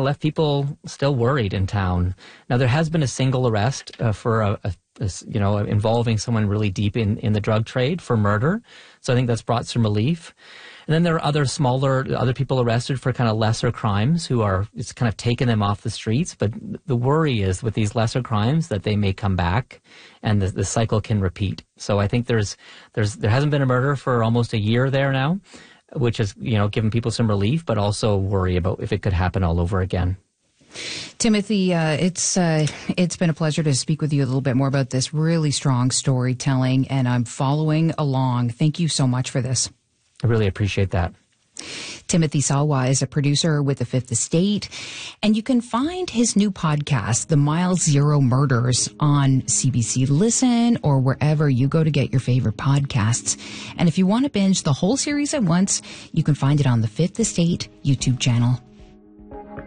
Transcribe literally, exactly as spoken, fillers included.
of left people still worried in town. Now, there has been a single arrest uh, for a, a, a, you know, involving someone really deep in, in the drug trade for murder. So I think that's brought some relief. And then there are other smaller, other people arrested for kind of lesser crimes who are, it's kind of taken them off the streets. But the worry is with these lesser crimes that they may come back and the, the cycle can repeat. So I think there's, there's, there hasn't been a murder for almost a year there now, which has, you know, given people some relief, but also worry about if it could happen all over again. Timothy, uh, it's uh, it's been a pleasure to speak with you a little bit more about this really strong storytelling, and I'm following along. Thank you so much for this. I really appreciate that. Timothy Salwa is a producer with The Fifth Estate, and you can find his new podcast, The Mile Zero Murders, on C B C Listen or wherever you go to get your favorite podcasts. And if you want to binge the whole series at once, you can find it on the Fifth Estate YouTube channel.